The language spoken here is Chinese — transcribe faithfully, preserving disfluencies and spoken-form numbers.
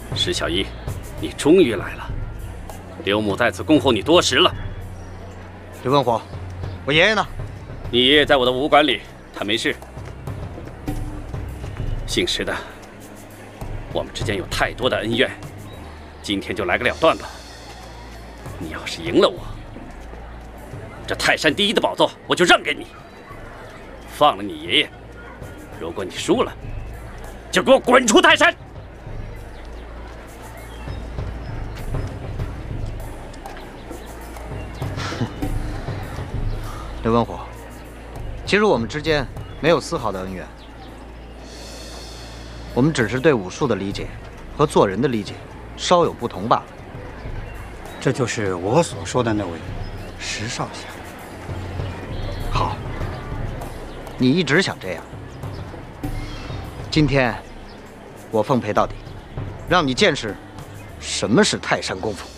石小一，你终于来了。刘母在此恭候你多时了。 刘文虎，我爷爷呢？ 你爷爷在我的武馆里，他没事。姓石的，我们之间有太多的恩怨，今天就来个了断吧。你要是赢了我，这泰山第一的宝座我就让给你，放了你爷爷。如果你输了，就给我滚出泰山！ 刘文虎，其实我们之间没有丝毫的恩怨，我们只是对武术的理解和做人的理解稍有不同罢了。 这就是我所说的那位石少侠。 好，你一直想这样，今天我奉陪到底，让你见识什么是泰山功夫。